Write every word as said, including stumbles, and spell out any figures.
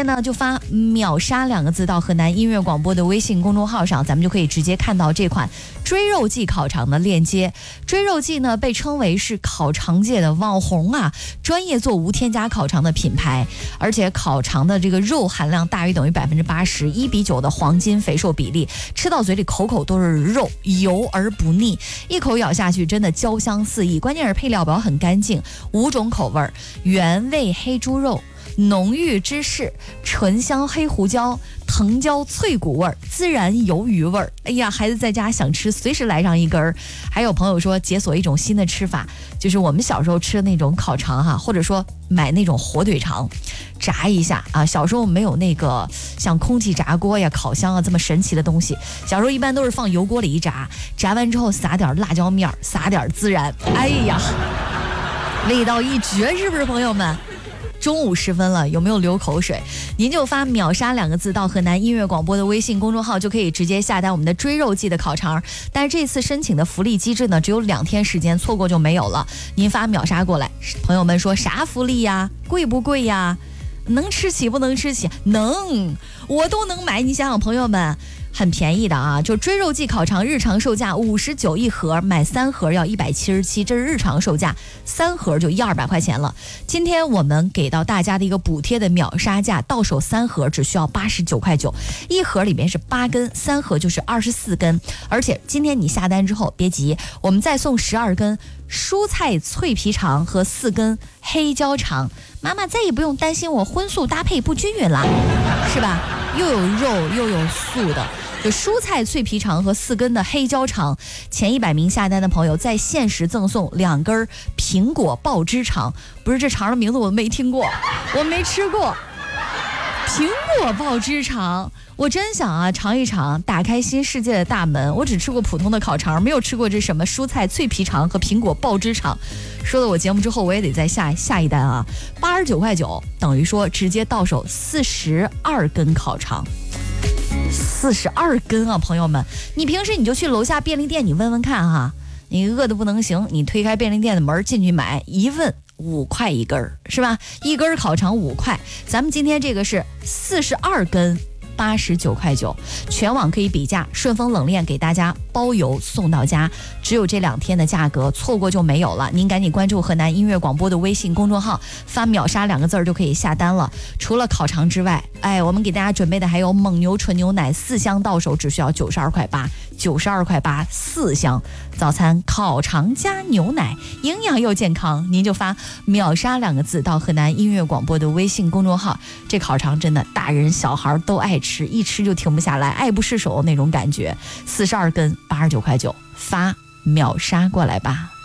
天呢就发秒杀两个字到河南音乐广播的微信公众号上，咱们就可以直接看到这款追肉季烤肠的链接。追肉季呢被称为是烤肠界的网红啊，专业做无添加烤肠的品牌，而且烤肠的这个肉含量大于等于百分之八十，一比九的黄金肥瘦比例，吃到嘴里口口都是肉，油而不腻，一口咬下去真的焦香四溢。关键是配料表很干净，五种口味，原味黑猪肉、浓郁芝士、醇香黑胡椒、藤椒脆骨味儿、孜然鱿鱼味儿。哎呀，孩子在家想吃，随时来上一根儿。还有朋友说解锁一种新的吃法，就是我们小时候吃的那种烤肠哈，或者说买那种火腿肠，炸一下啊。小时候没有那个像空气炸锅呀、烤箱啊这么神奇的东西，小时候一般都是放油锅里一炸，炸完之后撒点辣椒面，撒点孜然，哎呀，味道一绝，是不是朋友们？中午时分了，有没有流口水？您就发秒杀两个字到河南音乐广播的微信公众号，就可以直接下单我们的追肉季的烤肠。但是这次申请的福利机制呢，只有两天时间，错过就没有了。您发秒杀过来，朋友们说啥福利呀？贵不贵呀？能吃起不能吃起？能，我都能买。你想想，朋友们。很便宜的啊，就追肉季烤肠日常售价五十九一盒，买三盒要一百七十七，这是日常售价，三盒就一二百块钱了。今天我们给到大家的一个补贴的秒杀价，到手三盒只需要八十九块九，一盒里面是八根，三盒就是二十四根。而且今天你下单之后别急，我们再送十二根蔬菜脆皮肠和四根黑椒肠，妈妈再也不用担心我荤素搭配不均匀了，是吧？又有肉又有素的。就蔬菜脆皮肠和四根的黑椒肠，前一百名下单的朋友再限时赠送两根苹果爆汁肠。不是，这肠的名字我没听过，我没吃过。苹果爆汁肠，我真想啊尝一尝，打开新世界的大门。我只吃过普通的烤肠，没有吃过这什么蔬菜脆皮肠和苹果爆汁肠。说了我节目之后，我也得再下下一单啊，八十九块九，等于说直接到手四十二根烤肠。四十二根啊，朋友们，你平时你就去楼下便利店，你问问看哈，你饿得不能行，你推开便利店的门进去买，一问五块一根是吧？一根烤肠五块，咱们今天这个是四十二根。八十九块九，全网可以比价，顺丰冷链给大家包邮送到家，只有这两天的价格，错过就没有了。您赶紧关注河南音乐广播的微信公众号，发秒杀两个字就可以下单了。除了烤肠之外，哎，我们给大家准备的还有蒙牛纯牛奶四箱到手只需要九十二块八，九十二块八四箱。早餐烤肠加牛奶，营养又健康，您就发秒杀两个字到河南音乐广播的微信公众号。这烤肠真的大人小孩都爱吃，一吃就停不下来，爱不释手那种感觉。四十二根八十九块九，发秒杀过来吧。